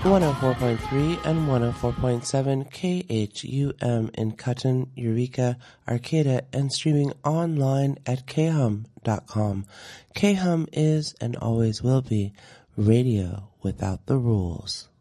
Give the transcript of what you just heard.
104.3 and 104.7 KHUM in Cotton, Eureka, Arcata, and streaming online at khum.com. KHUM is and always will be radio without the rules.